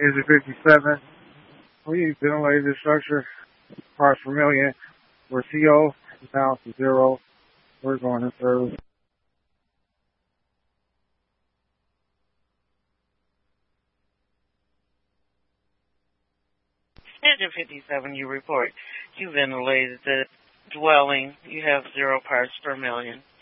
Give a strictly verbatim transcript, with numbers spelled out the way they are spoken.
Engine fifty-seven. We ventilated the structure. Parts per million. We're T O. Now to zero. We're going in service. Engine fifty-seven, you report. You ventilated the dwelling. You have zero parts per million.